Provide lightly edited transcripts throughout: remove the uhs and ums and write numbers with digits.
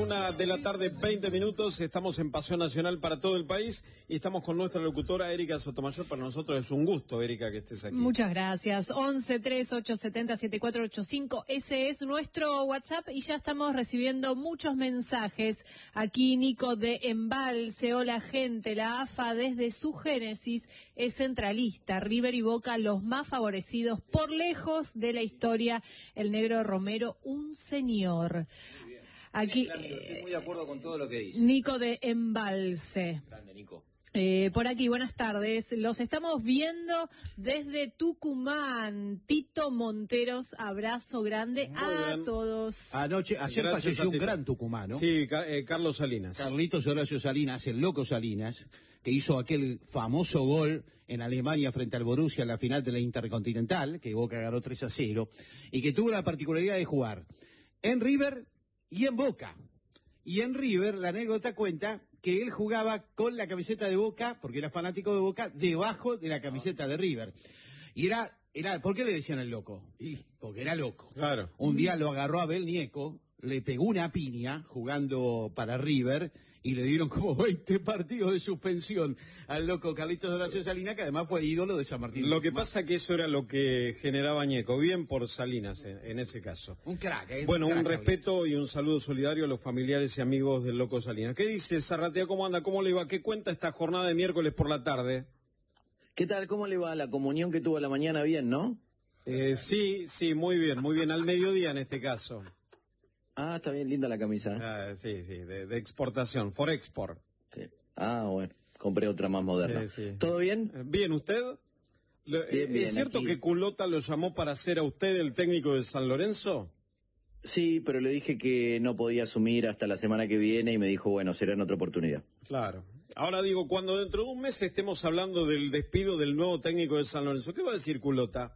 1:20 p.m, estamos en Pasión Nacional para todo el país y estamos con nuestra locutora Erika Sotomayor. Para nosotros es un gusto, Erika, que estés aquí. Muchas gracias. 11-3870-7485, ese es nuestro WhatsApp y ya estamos recibiendo muchos mensajes. Aquí Nico de Embalse: hola gente, la AFA desde su génesis es centralista, River y Boca los más favorecidos por lejos de la historia, el negro Romero un señor. Aquí, estoy muy de acuerdo con todo lo que dice. Nico de Embalse. Grande, Nico. Por aquí, buenas tardes. Los estamos viendo desde Tucumán. Tito Monteros, abrazo grande a todos. Ayer falleció un gran tucumano. Sí, Carlos Salinas. Carlitos Horacio Salinas, el loco Salinas, que hizo aquel famoso gol en Alemania frente al Borussia en la final de la Intercontinental, que Boca ganó 3-0, y que tuvo la particularidad de jugar en River y en Boca. Y en River, la anécdota cuenta que él jugaba con la camiseta de Boca, porque era fanático de Boca, debajo de la camiseta de River. Y era, ¿por qué le decían el loco? Porque era loco. Claro. Un día lo agarró Abel Nieco, le pegó una piña jugando para River y le dieron como 20 partidos de suspensión al loco Carlitos Horacio Salinas, que además fue ídolo de San Martín. Lo que pasa que eso era lo que generaba Ñeco, bien por Salinas en ese caso. Un crack. Bueno, un respeto y un saludo solidario a los familiares y amigos del loco Salinas. ¿Qué dice Zarratea? ¿Cómo anda? ¿Cómo le va? ¿Qué cuenta esta jornada de miércoles por la tarde? ¿Qué tal? ¿Cómo le va la comunión que tuvo a la mañana? Bien, ¿no? Sí, muy bien, al mediodía en este caso. Ah, está bien linda la camisa. Sí, de exportación, Forexport. Sí. Ah, bueno, compré otra más moderna. Sí. ¿Todo bien? Bien, ¿usted? Bien, ¿Es cierto aquí. que Culota lo llamó para ser a usted el técnico de San Lorenzo? Sí, pero le dije que no podía asumir hasta la semana que viene y me dijo, bueno, será en otra oportunidad. Claro. Ahora digo, cuando dentro de un mes estemos hablando del despido del nuevo técnico de San Lorenzo, ¿qué va a decir Culota?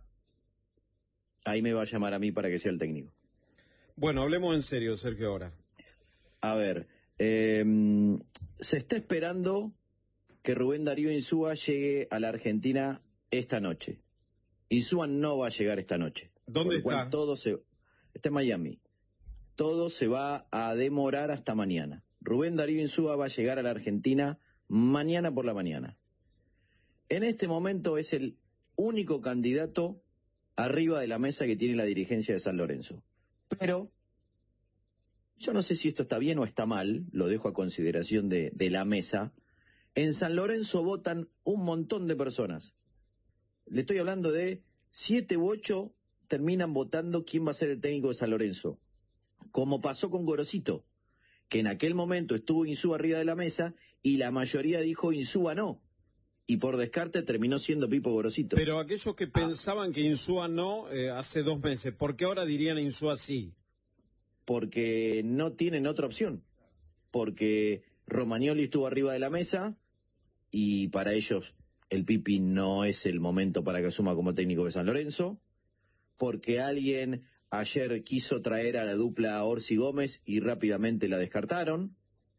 Ahí me va a llamar a mí para que sea el técnico. Bueno, hablemos en serio, Sergio, ahora. A ver, se está esperando que Rubén Darío Insúa llegue a la Argentina esta noche. Insúa no va a llegar esta noche. ¿Dónde está? Está en Miami. Todo se va a demorar hasta mañana. Rubén Darío Insúa va a llegar a la Argentina mañana por la mañana. En este momento es el único candidato arriba de la mesa que tiene la dirigencia de San Lorenzo. Pero yo no sé si esto está bien o está mal, lo dejo a consideración de la mesa. En San Lorenzo votan un montón de personas. Le estoy hablando de 7 u 8 terminan votando quién va a ser el técnico de San Lorenzo. Como pasó con Gorosito, que en aquel momento estuvo Insúa arriba de la mesa y la mayoría dijo Insúa no. Y por descarte terminó siendo Pipo Gorosito. Pero aquellos que pensaban que Insúa no, hace 2 meses, ¿por qué ahora dirían Insúa sí? Porque no tienen otra opción. Porque Romagnoli estuvo arriba de la mesa y para ellos el Pipi no es el momento para que asuma como técnico de San Lorenzo. Porque alguien ayer quiso traer a la dupla Orsi Gómez y rápidamente la descartaron.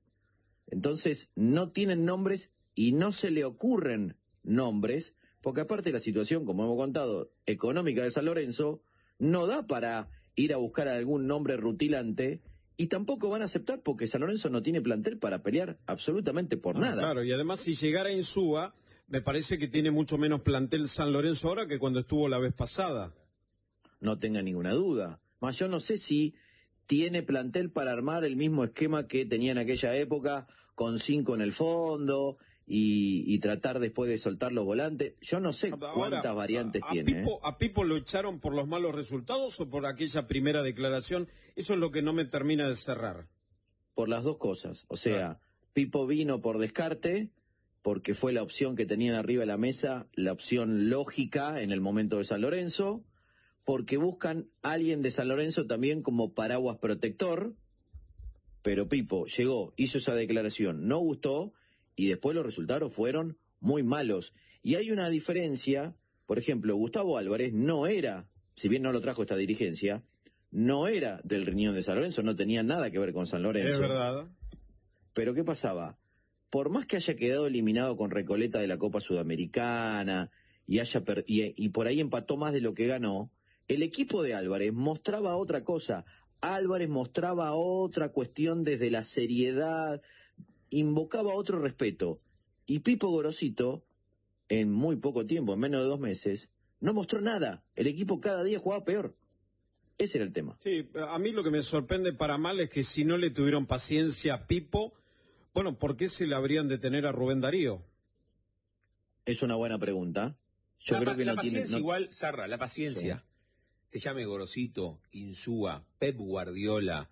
Entonces no tienen nombres y no se le ocurren nombres, porque aparte la situación, como hemos contado, económica de San Lorenzo, no da para ir a buscar algún nombre rutilante, y tampoco van a aceptar porque San Lorenzo no tiene plantel para pelear absolutamente por nada. Claro, y además si llegara Insúa, me parece que tiene mucho menos plantel San Lorenzo ahora que cuando estuvo la vez pasada. No tenga ninguna duda. Más yo no sé si tiene plantel para armar el mismo esquema que tenía en aquella época, con 5 en el fondo y tratar después de soltar los volantes. Yo no sé cuántas variantes tiene. ¿A Pipo lo echaron por los malos resultados o por aquella primera declaración? Eso es lo que no me termina de cerrar. Por las dos cosas. O sea, Pipo vino por descarte, porque fue la opción que tenían arriba de la mesa, la opción lógica en el momento de San Lorenzo, porque buscan a alguien de San Lorenzo también como paraguas protector, pero Pipo llegó, hizo esa declaración, no gustó, y después los resultados fueron muy malos. Y hay una diferencia, por ejemplo, Gustavo Álvarez no era, si bien no lo trajo esta dirigencia, no era del riñón de San Lorenzo, no tenía nada que ver con San Lorenzo. Es verdad. Pero ¿qué pasaba? Por más que haya quedado eliminado con Recoleta de la Copa Sudamericana y por ahí empató más de lo que ganó, el equipo de Álvarez mostraba otra cosa. Álvarez mostraba otra cuestión desde la seriedad, invocaba otro respeto. Y Pipo Gorosito, en muy poco tiempo, en menos de 2 meses, no mostró nada. El equipo cada día jugaba peor. Ese era el tema. Sí, a mí lo que me sorprende para mal es que si no le tuvieron paciencia a Pipo, bueno, ¿por qué se le habrían de tener a Rubén Darío? Es una buena pregunta. Yo creo que la no tiene... paciencia igual, Sarra, la paciencia. Sí. Te llame Gorosito, Insúa, Pep Guardiola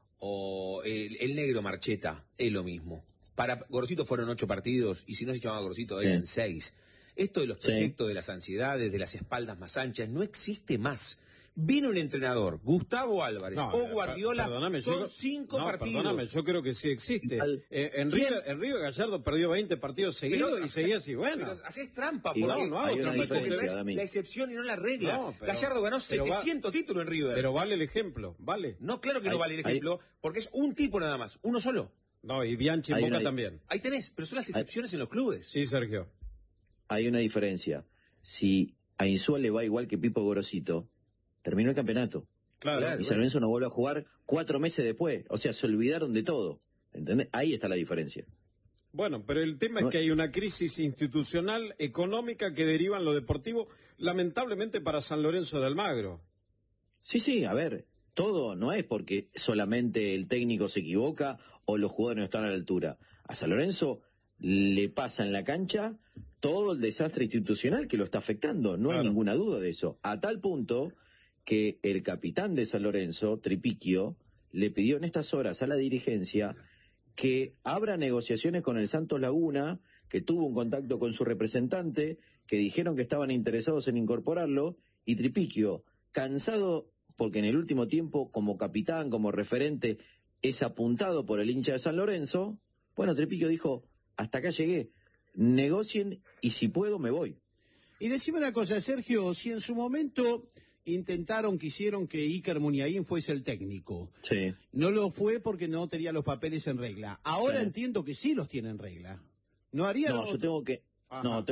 o el negro Marcheta, es lo mismo. Para Gorosito fueron 8 partidos y si no se llamaba Gorosito eran 6. Esto de los proyectos, de las ansiedades, de las espaldas más anchas, no existe más. Vino un entrenador, Gustavo Álvarez o Guardiola, son 5 partidos. Perdóname, yo creo que sí existe. En River Gallardo perdió 20 partidos seguidos y seguía así, bueno. Pero haces trampa, porque no es la excepción y no la regla. No, Gallardo ganó 700 títulos en River. Pero vale el ejemplo, vale. No, claro que no vale el ejemplo, porque es un tipo nada más, uno solo. No, y Bianchi en Boca también. Ahí tenés, pero son las excepciones en los clubes. Sí, Sergio. Hay una diferencia. Si a Insúa le va igual que Pipo Gorosito, terminó el campeonato. Claro. Y San Lorenzo no vuelve a jugar 4 meses después. O sea, se olvidaron de todo. ¿Entendés? Ahí está la diferencia. Bueno, pero el tema es que hay una crisis institucional, económica, que deriva en lo deportivo, lamentablemente para San Lorenzo de Almagro. Sí, a ver, todo no es porque solamente el técnico se equivoca o los jugadores no están a la altura. A San Lorenzo le pasa en la cancha todo el desastre institucional que lo está afectando. No hay ninguna duda de eso. A tal punto que el capitán de San Lorenzo, Tripiquio, le pidió en estas horas a la dirigencia que abra negociaciones con el Santos Laguna, que tuvo un contacto con su representante, que dijeron que estaban interesados en incorporarlo, y Tripiquio, cansado porque en el último tiempo, como capitán, como referente, es apuntado por el hincha de San Lorenzo, bueno, Tripiquio dijo, hasta acá llegué, negocien y si puedo me voy. Y decime una cosa, Sergio, si en su momento quisieron que Iker Muniain fuese el técnico. Sí. No lo fue porque no tenía los papeles en regla. Ahora entiendo que sí los tiene en regla. ¿No haría? No, yo tengo que... Ajá.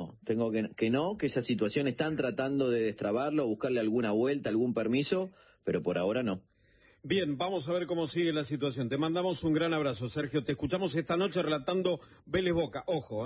Que esa situación están tratando de destrabarlo, buscarle alguna vuelta, algún permiso, pero por ahora no. Bien, vamos a ver cómo sigue la situación. Te mandamos un gran abrazo, Sergio. Te escuchamos esta noche relatando Vélez Boca. Ojo,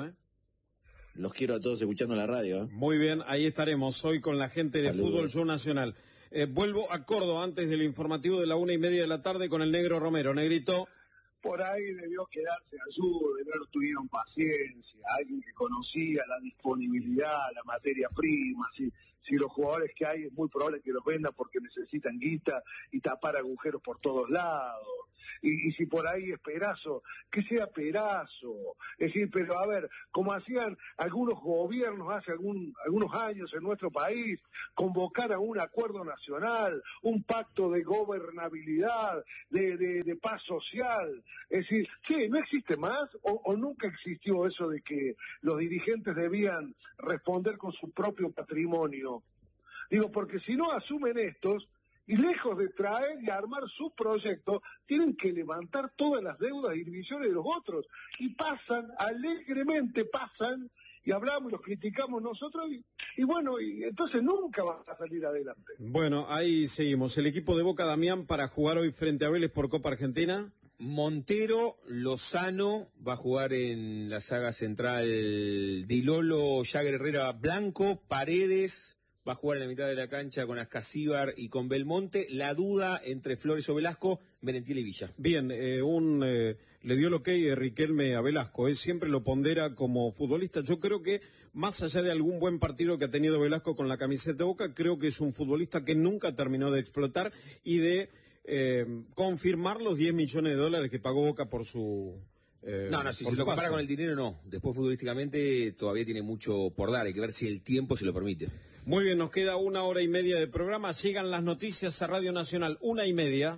Los quiero a todos escuchando la radio. Muy bien, ahí estaremos hoy con la gente de Fútbol Show Nacional. Vuelvo a Córdoba antes del informativo de la 1:30 de la tarde con el Negro Romero. Negrito. Por ahí debió quedarse ayuda, no tuvieron paciencia, alguien que conocía la disponibilidad, la materia prima, si los jugadores que hay es muy probable que los vendan porque necesitan guita y tapar agujeros por todos lados. Y si por ahí es Perazo, que sea Perazo. Es decir, pero a ver, como hacían algunos gobiernos hace algunos años en nuestro país, convocar a un acuerdo nacional, un pacto de gobernabilidad, de paz social. Es decir, ¿qué? ¿No existe más? ¿O nunca existió eso de que los dirigentes debían responder con su propio patrimonio? Digo, porque si no asumen estos, y lejos de traer y armar su proyecto, tienen que levantar todas las deudas y divisiones de los otros. Y pasan, alegremente pasan, y hablamos y los criticamos nosotros, y bueno, y entonces nunca van a salir adelante. Bueno, ahí seguimos. El equipo de Boca, Damián, para jugar hoy frente a Vélez por Copa Argentina. Montero, Lozano va a jugar en la saga central, Dilolo, Jagger Herrera, Blanco, Paredes va a jugar en la mitad de la cancha con Ascasíbar y con Belmonte. La duda entre Flores o Velasco, Merentiel y Villa. Bien, le dio el ok Riquelme a Velasco, siempre lo pondera como futbolista. Yo creo que, más allá de algún buen partido que ha tenido Velasco con la camiseta de Boca, creo que es un futbolista que nunca terminó de explotar y de confirmar los 10 millones de dólares que pagó Boca por su... si se lo compara con el dinero, no. Después, futbolísticamente, todavía tiene mucho por dar. Hay que ver si el tiempo se lo permite. Muy bien, nos queda 1:30 de programa. Llegan las noticias a Radio Nacional, 1:30.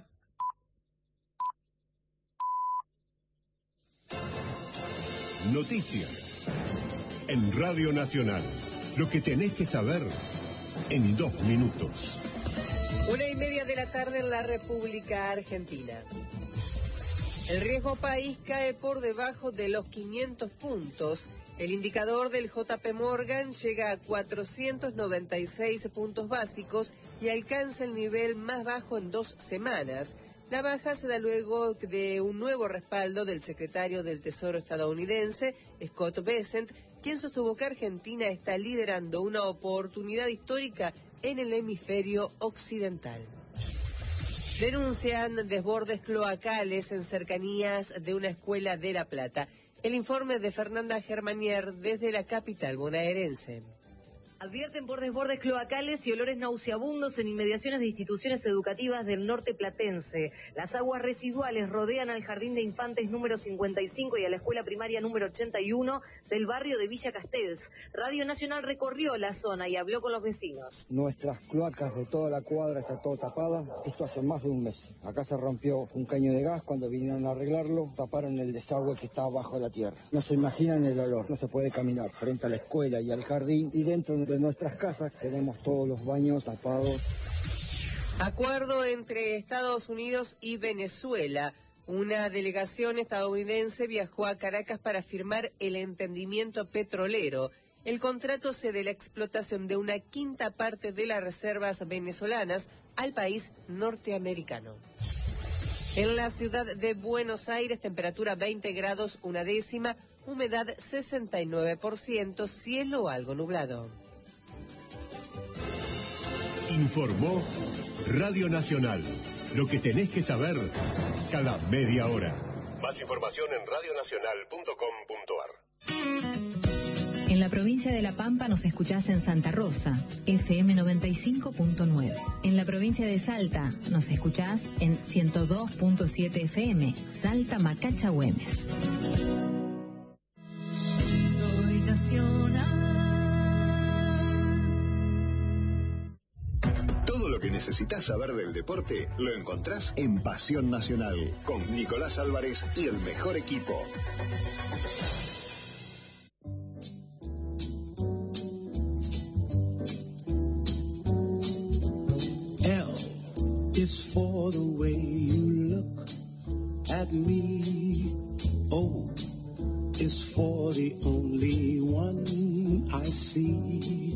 Noticias en Radio Nacional. Lo que tenés que saber en 2 minutos. 1:30 de la tarde en la República Argentina. El riesgo país cae por debajo de los 500 puntos. El indicador del JP Morgan llega a 496 puntos básicos y alcanza el nivel más bajo en 2 semanas. La baja se da luego de un nuevo respaldo del secretario del Tesoro estadounidense, Scott Bessent, quien sostuvo que Argentina está liderando una oportunidad histórica en el hemisferio occidental. Denuncian desbordes cloacales en cercanías de una escuela de La Plata. El informe de Fernanda Germanier desde la capital bonaerense. Advierten por desbordes cloacales y olores nauseabundos en inmediaciones de instituciones educativas del norte platense. Las aguas residuales rodean al Jardín de Infantes número 55 y a la escuela primaria número 81 del barrio de Villa Castells. Radio Nacional recorrió la zona y habló con los vecinos. Nuestras cloacas de toda la cuadra está todo tapada. Esto hace más de un mes. Acá se rompió un caño de gas. Cuando vinieron a arreglarlo, taparon el desagüe que estaba bajo la tierra. No se imaginan el olor. No se puede caminar frente a la escuela y al jardín y dentro de nuestras casas tenemos todos los baños tapados. Acuerdo entre Estados Unidos y Venezuela. Una delegación estadounidense viajó a Caracas para firmar el entendimiento petrolero. El contrato cede la explotación de una quinta parte de las reservas venezolanas al país norteamericano. En la ciudad de Buenos Aires, temperatura 20 grados 1 humedad 69%, cielo algo nublado. Informó Radio Nacional. Lo que tenés que saber cada media hora. Más información en radionacional.com.ar. En la provincia de La Pampa nos escuchás en Santa Rosa, FM 95.9. En la provincia de Salta nos escuchás en 102.7 FM, Salta Macacha Güemes. Soy nacional. Todo lo que necesitas saber del deporte lo encontrás en Pasión Nacional, con Nicolás Álvarez y el mejor equipo. L is for the way you look at me. O is for the only one I see.